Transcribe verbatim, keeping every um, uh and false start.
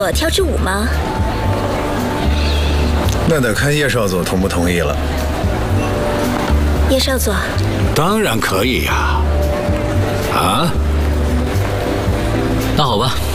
我跳支舞吗？ 那得看叶少佐同不同意了。 叶少佐， 当然可以呀。啊？